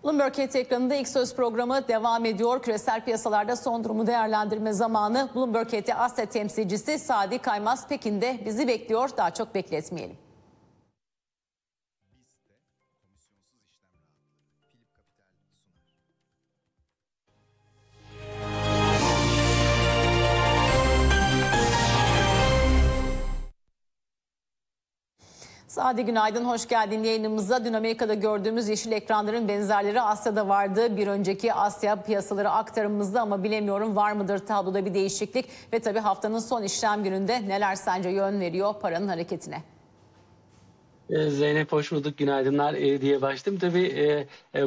Bloomberg ekranında ilk söz programı devam ediyor. Küresel piyasalarda son durumu değerlendirme zamanı. Bloomberg Asya temsilcisi Sadi Kaymaz Pekin'de bizi bekliyor. Daha çok bekletmeyelim. Sadi günaydın, hoş geldin yayınımıza. Dün Amerika'da gördüğümüz yeşil ekranların benzerleri Asya'da vardı. Bir önceki Asya piyasaları aktarımımızda ama bilemiyorum var mıdır tabloda bir değişiklik? Ve tabii haftanın son işlem gününde neler sence yön veriyor paranın hareketine? Zeynep hoş bulduk, günaydınlar diye başladım. Tabii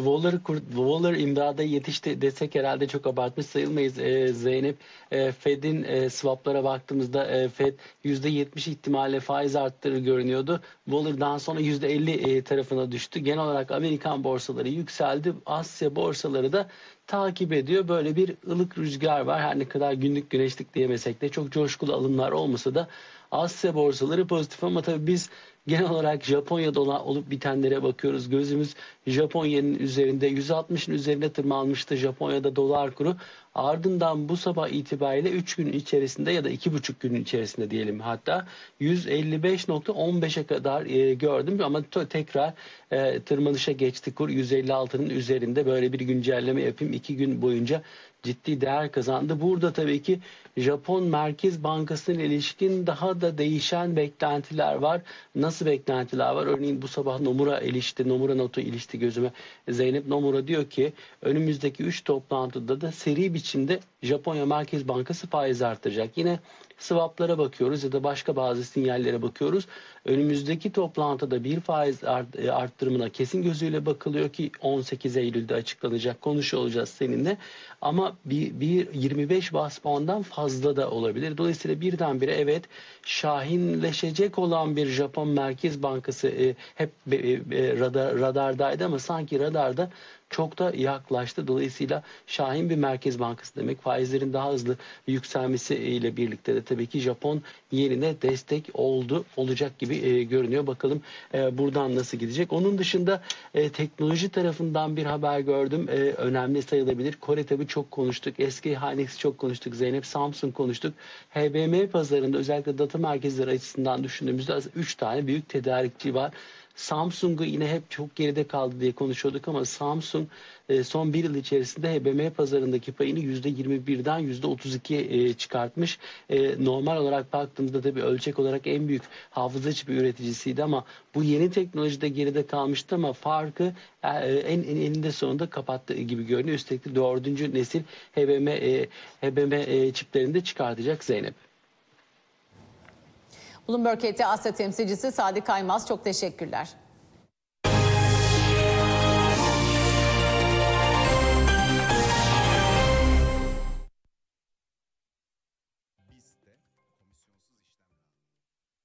Waller imdada yetişti desek herhalde çok abartmış sayılmayız Zeynep. Fed'in swaplara baktığımızda Fed %70 ihtimalle faiz arttırır görünüyordu. Waller'dan sonra %50 tarafına düştü. Genel olarak Amerikan borsaları yükseldi. Asya borsaları da takip ediyor. Böyle bir ılık rüzgar var. Her ne kadar günlük güneşlik diyemesek de çok coşkulu alımlar olmasa da Asya borsaları pozitif ama tabii biz genel olarak Japonya'da olan olup bitenlere bakıyoruz. Gözümüz Japonya'nın üzerinde 160'ın üzerine tırmanmıştı Japonya'da dolar kuru. Ardından bu sabah itibariyle 3 gün içerisinde ya da 2,5 günün içerisinde diyelim hatta 155.15'e kadar gördüm ama tekrar tırmanışa geçti kur. 156'nın üzerinde böyle bir güncelleme yapayım. 2 gün boyunca ciddi değer kazandı. Burada tabii ki Japon Merkez Bankası'na ilişkin daha da değişen beklentiler var. Nasıl beklentiler var? Örneğin bu sabah Nomura notu ilişti gözüme. Zeynep Nomura diyor ki önümüzdeki 3 toplantıda da seri biçimde Japonya Merkez Bankası faiz artıracak. Yine swaplara bakıyoruz ya da başka bazı sinyallere bakıyoruz. Önümüzdeki toplantıda bir faiz arttırımına kesin gözüyle bakılıyor ki 18 Eylül'de açıklanacak. Konuşuyor olacağız seninle. Ama bir 25 bas puandan fazla da olabilir. Dolayısıyla birdenbire evet şahinleşecek olan bir Japon Merkez Bankası hep radardaydı ama sanki radarda çok da yaklaştı. Dolayısıyla şahin bir merkez bankası demek. Faizlerin daha hızlı yükselmesiyle birlikte de tabii ki Japon yenine destek olacak gibi görünüyor. Bakalım buradan nasıl gidecek. Onun dışında teknoloji tarafından bir haber gördüm. Önemli sayılabilir. Kore tabii çok konuştuk. SK Hynix çok konuştuk. Zeynep Samsung konuştuk. HBM pazarında özellikle data merkezleri açısından düşündüğümüzde 3 tane büyük tedarikçi var. Samsung'u yine hep çok geride kaldı diye konuşuyorduk ama Samsung son bir yıl içerisinde HBM pazarındaki payını %21'den %32'ye çıkartmış. Normal olarak baktığımızda tabii ölçek olarak en büyük hafıza çipi üreticisiydi ama bu yeni teknolojide geride kalmıştı ama farkı eninde sonunda kapattı gibi görünüyor. Üstelik de 4. nesil HBM çiplerini de çıkartacak Zeynep. Bloomberg Asya temsilcisi Sadi Kaymaz çok teşekkürler.